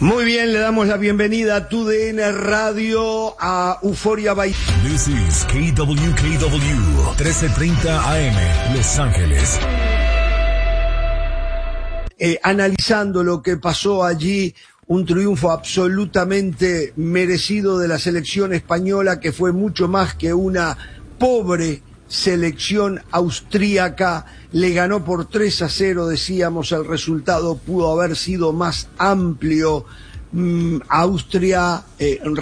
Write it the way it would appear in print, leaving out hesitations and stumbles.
Muy bien, le damos la bienvenida a TUDN Radio, a Euphoria by... This is KWKW, 1330 AM, Los Ángeles. Analizando lo que pasó allí, un triunfo absolutamente merecido de la selección española, que fue mucho más que una pobre selección austríaca. Le ganó por 3-0, decíamos, el resultado pudo haber sido más amplio. Austria